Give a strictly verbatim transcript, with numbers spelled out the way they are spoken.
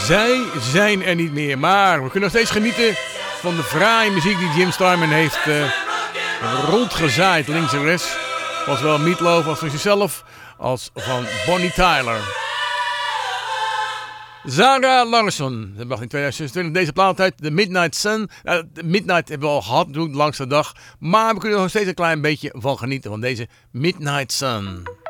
Zij zijn er niet meer, maar we kunnen nog steeds genieten van de fraaie muziek die Jim Steinman heeft uh, rondgezaaid links en rechts. Was wel Meatloaf als van zichzelf, als van Bonnie Tyler. Zara Larsson, dat bracht in tweeduizend zesentwintig deze plaat uit, The Midnight Sun. Uh, Midnight hebben we al gehad, natuurlijk de langste dag. Maar we kunnen er nog steeds een klein beetje van genieten van deze Midnight Sun.